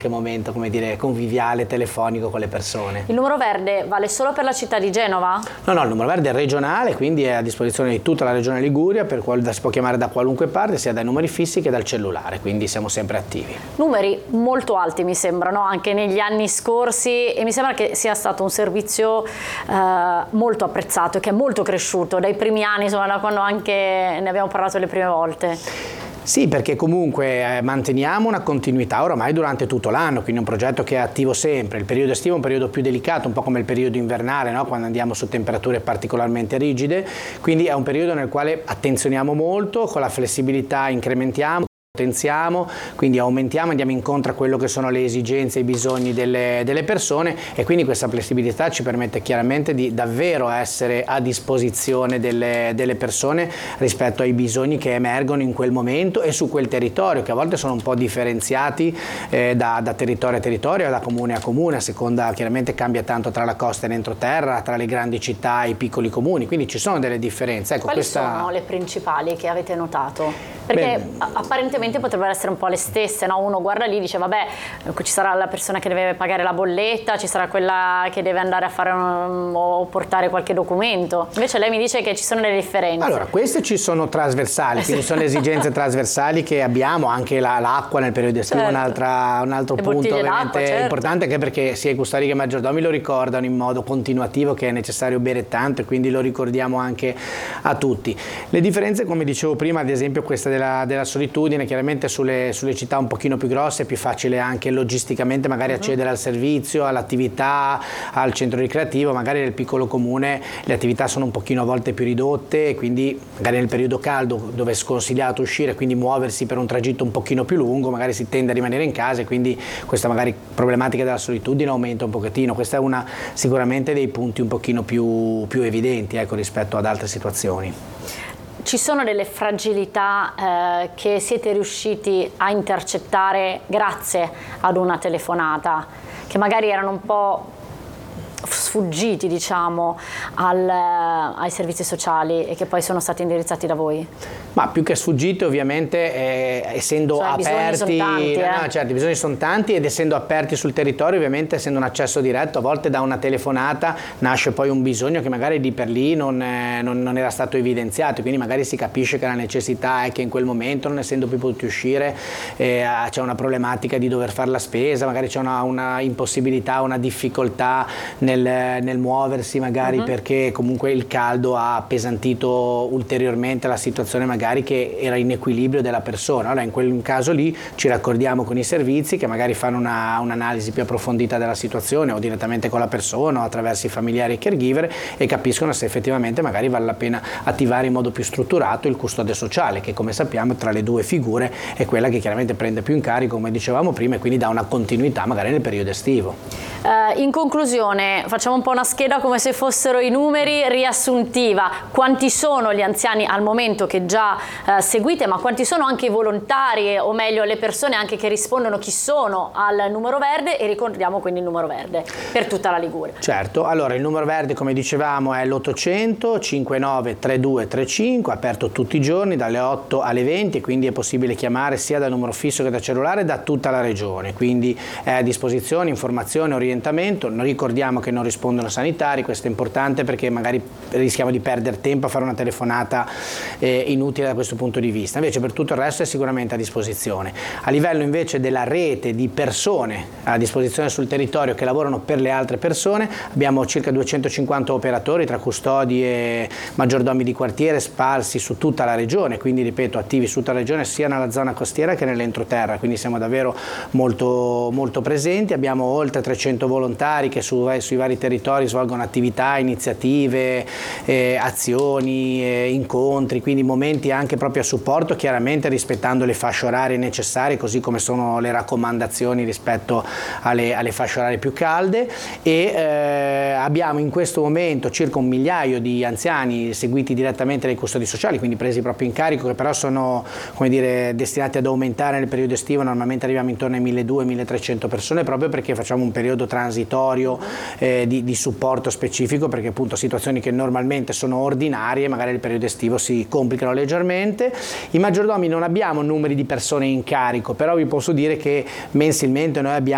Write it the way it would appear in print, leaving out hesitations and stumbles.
momento, come dire, conviviale, telefonico con le persone. Il numero verde vale solo per la città di Genova? No, il numero verde è regionale, quindi è a disposizione di tutta la regione Liguria, si può chiamare da qualunque parte, sia dai numeri fissi che dal cellulare, quindi siamo sempre attivi. Numeri molto alti mi sembrano, anche negli anni scorsi, e mi sembra che sia stato un servizio molto apprezzato e che è molto cresciuto dai primi anni, insomma, da quando anche ne abbiamo parlato le prime volte. Sì, perché comunque manteniamo una continuità oramai durante tutto l'anno, quindi un progetto che è attivo sempre. Il periodo estivo è un periodo più delicato, un po' come il periodo invernale, no? Quando andiamo su temperature particolarmente rigide, quindi è un periodo nel quale attenzioniamo molto, con la flessibilità incrementiamo, potenziamo, quindi aumentiamo, andiamo incontro a quello che sono le esigenze e i bisogni delle persone, e quindi questa flessibilità ci permette chiaramente di davvero essere a disposizione delle persone rispetto ai bisogni che emergono in quel momento e su quel territorio, che a volte sono un po' differenziati da territorio a territorio, da comune a comune, a seconda, chiaramente cambia tanto tra la costa e l'entroterra, tra le grandi città e i piccoli comuni, quindi ci sono delle differenze. Ecco, quali sono le principali che avete notato? Perché apparentemente potrebbero essere un po' le stesse, no? Uno guarda lì e dice vabbè, ci sarà la persona che deve pagare la bolletta, ci sarà quella che deve andare a fare o portare qualche documento. Invece lei mi dice che ci sono delle differenze. Allora, queste ci sono trasversali, quindi sono le esigenze trasversali che abbiamo, anche l'acqua nel periodo estivo, certo. Un altro punto ovviamente importante, anche perché sia i custodi che i maggiordomi lo ricordano in modo continuativo che è necessario bere tanto, e quindi lo ricordiamo anche a tutti. Le differenze, come dicevo prima, ad esempio questa della solitudine, chiaramente sulle città un pochino più grosse è più facile anche logisticamente magari accedere al servizio, all'attività, al centro ricreativo. Magari nel piccolo comune le attività sono un pochino a volte più ridotte, e quindi magari nel periodo caldo, dove è sconsigliato uscire, quindi muoversi per un tragitto un pochino più lungo, magari si tende a rimanere in casa, e quindi questa magari problematica della solitudine aumenta un pochettino. Questa è sicuramente dei punti un pochino più evidenti, ecco, rispetto ad altre situazioni. Ci sono delle fragilità che siete riusciti a intercettare grazie ad una telefonata, che magari erano un po' sfuggiti, diciamo, ai servizi sociali e che poi sono stati indirizzati da voi? Ma più che sfuggiti, ovviamente, essendo aperti, certo, i bisogni sono tanti, ed essendo aperti sul territorio, ovviamente, essendo un accesso diretto, a volte da una telefonata nasce poi un bisogno che magari lì per lì non era stato evidenziato, quindi magari si capisce che la necessità è che in quel momento, non essendo più potuti uscire, c'è una problematica di dover fare la spesa, magari c'è una impossibilità, una difficoltà nel muoversi, magari perché comunque il caldo ha appesantito ulteriormente la situazione magari che era in equilibrio della persona. Allora in quel caso lì ci raccordiamo con i servizi che magari fanno un'analisi più approfondita della situazione, o direttamente con la persona o attraverso i familiari e caregiver, e capiscono se effettivamente magari vale la pena attivare in modo più strutturato il custode sociale, che come sappiamo tra le due figure è quella che chiaramente prende più in carico, come dicevamo prima, e quindi dà una continuità magari nel periodo estivo. In conclusione, facciamo un po' una scheda come se fossero i numeri, riassuntiva. Quanti sono gli anziani al momento che già seguite, ma quanti sono anche i volontari, o meglio le persone anche che rispondono, chi sono al numero verde, e ricordiamo quindi il numero verde per tutta la Liguria. Certo, allora il numero verde, come dicevamo, è l'800 59 3235, aperto tutti i giorni dalle 8 alle 20, e quindi è possibile chiamare sia dal numero fisso che da cellulare da tutta la regione, quindi è a disposizione informazione, orientamento. Ricordiamo che non rispondono sanitari, questo è importante perché magari rischiamo di perdere tempo a fare una telefonata inutile da questo punto di vista. Invece per tutto il resto è sicuramente a disposizione. A livello invece della rete di persone a disposizione sul territorio che lavorano per le altre persone, abbiamo circa 250 operatori tra custodi e maggiordomi di quartiere sparsi su tutta la regione, quindi ripeto, attivi su tutta la regione sia nella zona costiera che nell'entroterra, quindi siamo davvero molto, molto presenti. Abbiamo oltre 300 volontari che sui vari territori svolgono attività, iniziative, azioni, incontri, quindi momenti anche proprio a supporto, chiaramente rispettando le fasce orarie necessarie, così come sono le raccomandazioni rispetto alle fasce orarie più calde, e abbiamo in questo momento circa 1 migliaio di anziani seguiti direttamente dai custodi sociali, quindi presi proprio in carico, che però sono, come dire, destinati ad aumentare nel periodo estivo. Normalmente arriviamo intorno ai 1200-1300 persone, proprio perché facciamo un periodo transitorio di supporto specifico, perché appunto situazioni che normalmente sono ordinarie magari nel periodo estivo si complicano leggermente. I maggiordomi non abbiamo numeri di persone in carico, però vi posso dire che mensilmente noi abbiamo